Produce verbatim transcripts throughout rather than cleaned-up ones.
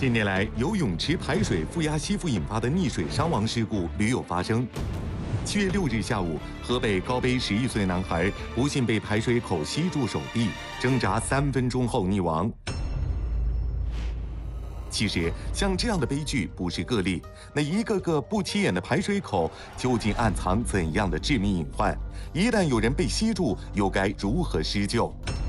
近年来，游泳池排水负压吸附引发的溺水伤亡事故屡有发生。七月六日下午，河北高碑十一岁男孩不幸被排水口吸住手臂，挣扎三分钟后溺亡。其实，像这样的悲剧不是个例，那一个个不起眼的排水口究竟暗藏怎样的致命隐患？一旦有人被吸住，又该如何施救？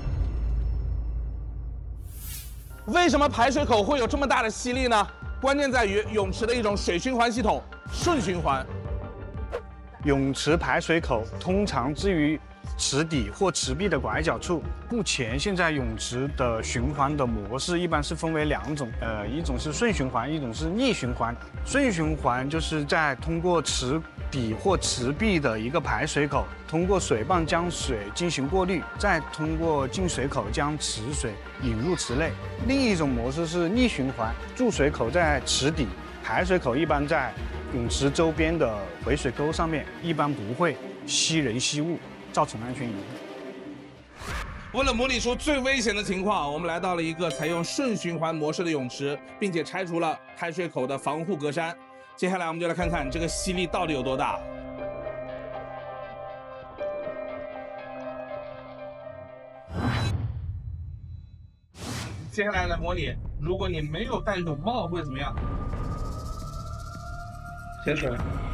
为什么排水口会有这么大的吸力呢？关键在于泳池的一种水循环系统——顺循环。 泳池排水口通常置于池底或池壁的拐角处。目前现在泳池的循环的模式一般是分为两种，呃，一种是顺循环，一种是逆循环。顺循环就是在通过池底或池壁的一个排水口，通过水泵将水进行过滤，再通过进水口将池水引入池内。另一种模式是逆循环，注水口在池底，排水口一般在泳池周边的回水沟上面，一般不会吸人吸物，造成安全隐患。 为了模拟出最危险的情况，我们来到了一个采用顺循环模式的泳池，并且拆除了排水口的防护格栅。接下来我们就来看看这个吸力到底有多大。接下来来模拟，如果你没有戴泳帽会怎么样？潜水。